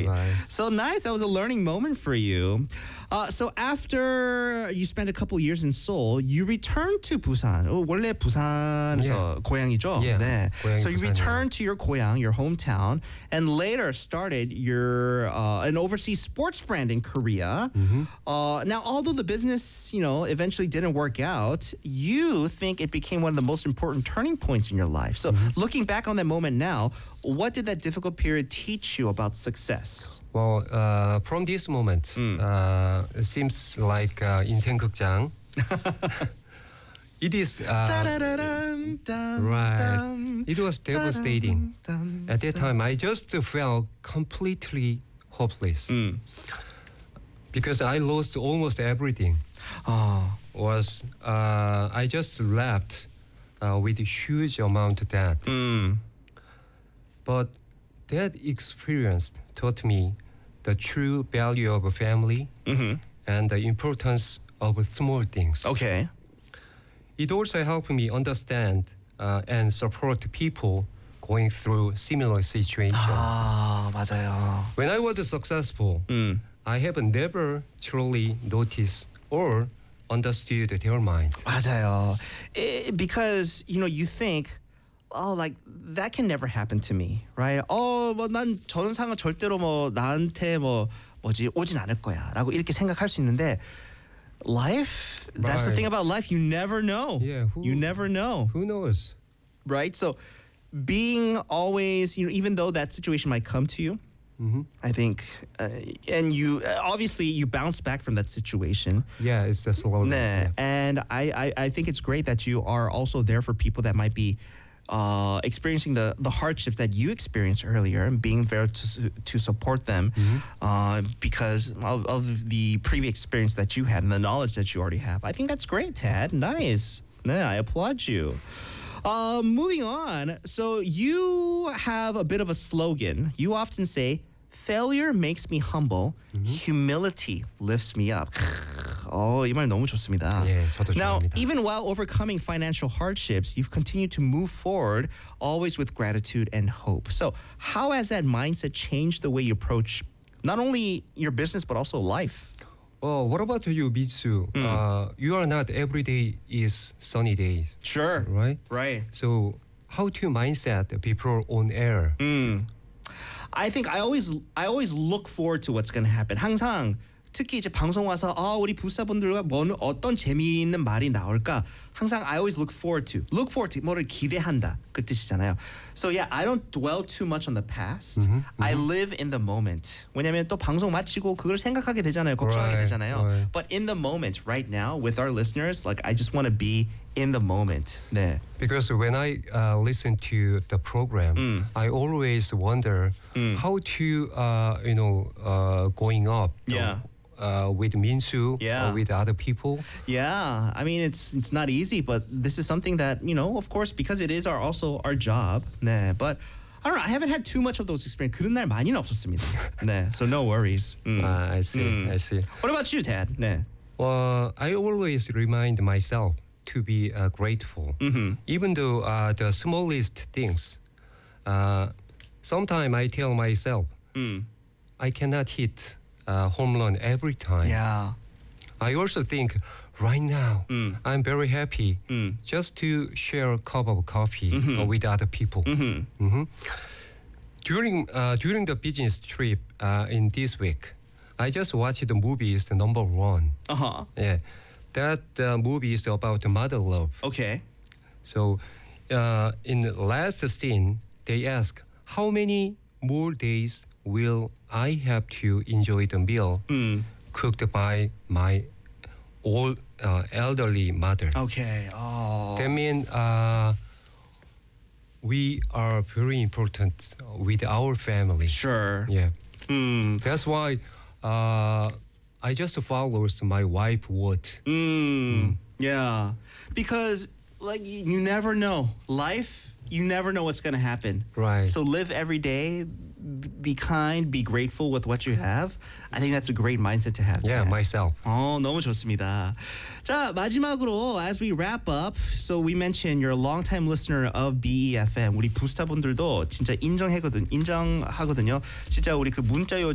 right. Right. So nice. That was a learning moment for you. So after you spent a couple years in Seoul, you returned to Busan. 원래 부산에서 고향이죠? Yeah. 네. 고향이 So you 부산이에요. returned to your 고향, your hometown, and later started your an overseas sports brand in Korea. Now, although the business, eventually didn't work out, you think it became one of the most important turning points in your life. So looking back on that moment now, what did that difficult period teach you about success? Well, from this moment, it seems like 인생 극장. It is right. It was devastating. At that time, I just felt completely hopeless because I lost almost everything. I just left with a huge amount of debt. But that experience taught me the true value of a family and the importance of small things. Okay. It also helped me understand and support people going through similar situations. 맞아요. When I was successful, I have never truly noticed or understood their mind. 맞아요. Because, you think, like that can never happen to me, right? 난 저런 상황 절대로 나한테 오진 않을 거야라고 이렇게 생각할 수 있는데 life, that's the Right. thing about life, you never know. Yeah, you never know, Who knows? right? So being always, even though that situation might come to you, I think, and you obviously you bounce back from that situation. Yeah, it's the slogan. 네. Yeah. And I think it's great that you are also there for people that might be experiencing the hardships that you experienced earlier and being there to support them because of the previous experience that you had and the knowledge that you already have. I think that's great, Tad. Nice. Yeah, I applaud you. Moving on. So you have a bit of a slogan. You often say, failure makes me humble. Humility lifts me up. 이 말 너무 좋습니다. 예, 저도 Now, 좋아합니다. even while overcoming financial hardships, you've continued to move forward, always with gratitude and hope. So how has that mindset changed the way you approach not only your business, but also life? Well, what about you, Mitsu? You are not every day is sunny days, Sure. right? Right. So how to mindset people on air? I think I always look forward to what's going to happen. 항상 특히 이제 방송 와서 우리 부사분들과 어떤 재미있는 말이 나올까 항상 I always look forward to 뭐를 기대한다 그 뜻이잖아요. So yeah, I don't dwell too much on the past. I live in the moment. 왜냐면 또 방송 마치고 그걸 생각하게 되잖아요. 걱정하게 Right, 되잖아요. right. But in the moment, right now, with our listeners, like I just want to be in the moment. 네. Because when I listen to the program, I always wonder how to, going up. Yeah. With Minsu Yeah. or with other people. Yeah, I mean it's not easy, but this is something that of course, because it is also our job. 네, but I don't know. I haven't had too much of those experiences. 그런 날 많이는 없었습니다. 네, so no worries. I see. I see. What about you, Tad? 네. Well, I always remind myself to be grateful, even though the smallest things. Sometimes I tell myself, I cannot hit home run every time. Yeah. I also think right now I'm very happy just to share a cup of coffee with other people. During the business trip in this week, I just watched the movie is the number one. Yeah, that movie is about mother love. Okay. So in the last scene, they ask how many more days will I have to enjoy the meal cooked by my old elderly mother. Okay. That means we are very important with our family. Sure. Yeah. That's why I just follow my wife's word. Yeah. Because like you never know. Life, you never know what's going to happen. Right. So live every day, be kind, be grateful with what you have. I think that's a great mindset to have. Yeah, Tad. myself. 너무 좋습니다. 자, 마지막으로 as we wrap up, so we mentioned you're a long-time listener of BEFM. 우리 부스타분들도 진짜 인정하거든요. 진짜 우리 그 문자